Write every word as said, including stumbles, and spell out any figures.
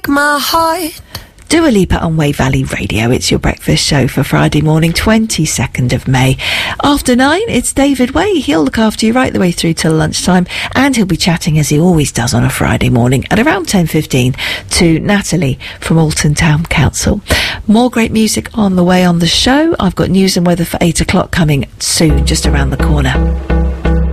break my heart. Dua Lipa on Wave Valley Radio. It's your breakfast show for Friday morning, twenty-second of May. After nine, it's David Way. He'll look after you right the way through till lunchtime, and he'll be chatting, as he always does on a Friday morning, at around ten fifteen to Natalie from Alton Town Council. More great music on the way on the show. I've got news and weather for eight o'clock coming soon, just around the corner.